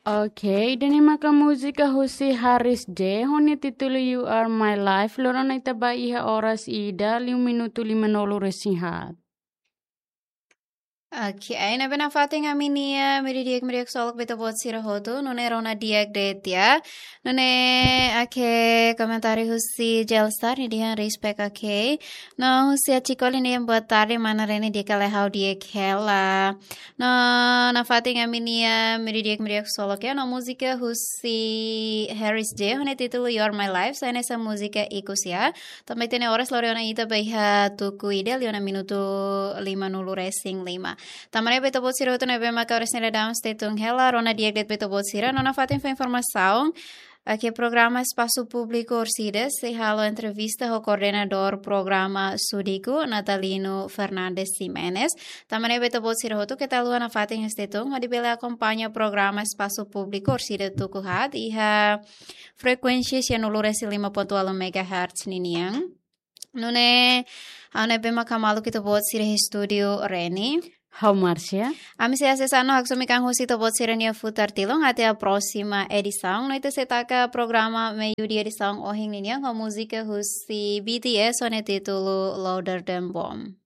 Okay, dani maka música José Harris J, honi título You Are My Life, lorona itaba iha oras ida, 5 minuto 5 resinhat. Okey, na benafating aminia meridiak solok beta buat sirahodo nune rona diak detia nune ake komentari husi jelstar ni dia respect ake no husi achikoli ni buat tari mana rene dia kale how dia kela no na fating aminia meridiak solok ya no musika husi Harris J hone titulo You Are My Life sa nessa musika ikus ya também tem horas loriona ita baiha tuku ide liona minuto 5 racing 5 Tamanay beto bot sira ito na bema ka oras nila damas tetong hela rona diag det beto bot sira nona fatin fa informação aqui programa Espaço Público Orsides se halo entrevista ao coordenador programa Sudiku Natalino Fernandes Jimenez tamanay beto bot sira ito que taluan na fatin estetong hadi bela acompanha programa Espaço Público Orsides tukuhat iha frekuensi sianulure si 5.8 MHz niniang nune ane bema kamalu kita bot sira studio Reni How Marcia? Ami se acessando Haksumikang Husito Botsirania Futartilong até a próxima edição. Noite se taca programa meio-dia edição Ohing Ninyang com música Husi BTS on título Louder Than Bomb.